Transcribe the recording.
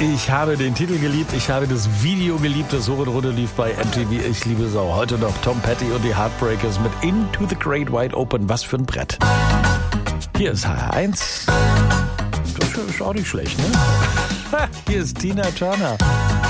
Ich habe den Titel geliebt, ich habe das Video geliebt, das hoch und runter lief bei MTV. Ich liebe Sau. Heute noch Tom Petty und die Heartbreakers mit Into the Great Wide Open. Was für ein Brett. Hier ist HR1. Das ist auch nicht schlecht, ne? Hier ist Tina Turner.